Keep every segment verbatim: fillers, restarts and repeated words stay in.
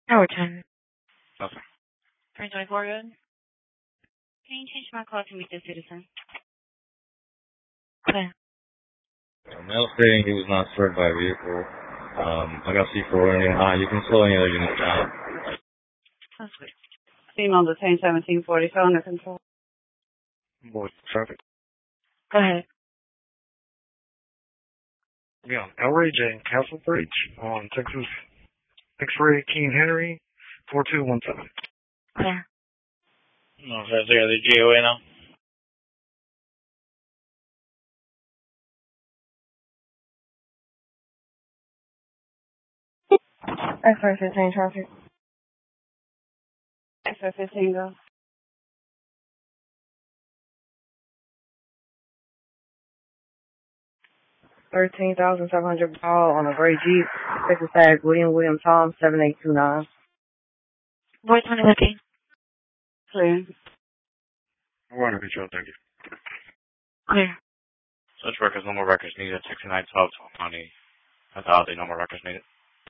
Overtime. Okay. three twenty-four good? Can you change my call to meet the citizen? Okay. Mail stating he was not served by a vehicle. Um, I got C four running high. You can slow any other units down. That's good. Female detained seventeen forty, so under control. Boy, traffic. Go ahead. Yeah, Elridge and Castle Bridge on Texas X-ray King Henry, four two one seven. Clear. No, so that's the G O A now? X-ray fifteen traffic. X-ray fifteen go. thirteen thousand seven hundred ball on a gray Jeep. Texas tag William William Tom seven eight two nine. Boy twenty looking. Clear. One of each other, thank you. Clear. Such records, no more records needed. sixty-nine twelve twenty. That's all day, no more records needed.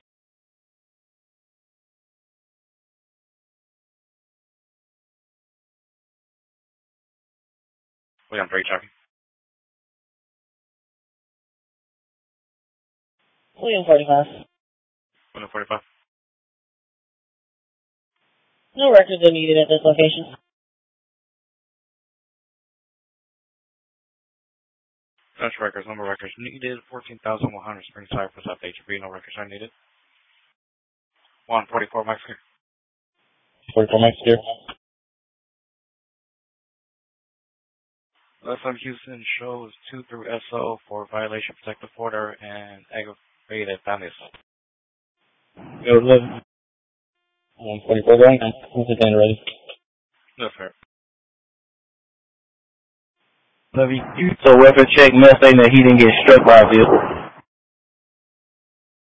William three traffic. William forty-five. William forty-five. No records are needed at this location. Such records, no more records needed. fourteen thousand one hundred Spring Cypress F H B, no records are needed. one forty-four Max here. forty-four Max here. Left on Houston shows two through S O for violation of protective order and aggravated family assault. Go eleven. one forty-four going. Who's the stand ready? No, sir. Levy, you so weapon check, must say that he didn't get struck by a vehicle.